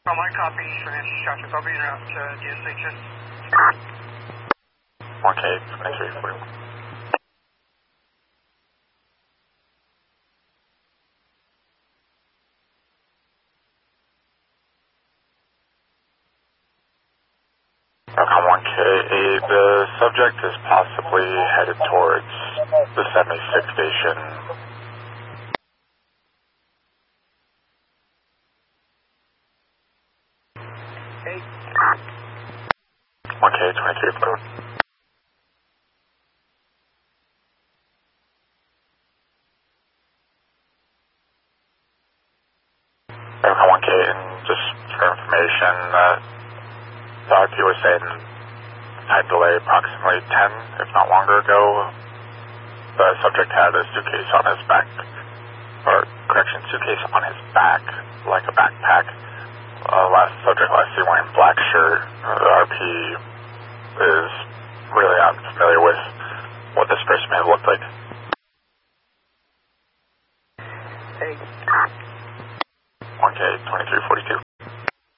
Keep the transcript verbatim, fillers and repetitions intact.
On my copy, traffic, I'll be en route to D S H S. one K twenty-three forty-one. Falcon one K, the subject is possibly headed towards the seventy-six station. Hey. one K twenty-three forty-one. Falcon one K, and just for information, uh, the R P was saying time delay approximately ten, if not longer ago. The subject had a suitcase on his back, or correction, suitcase on his back, like a backpack. Uh, last subject last seen wearing black shirt. Uh, the R P is really unfamiliar with what this person may have looked like. Hey. one K twenty-three forty-two.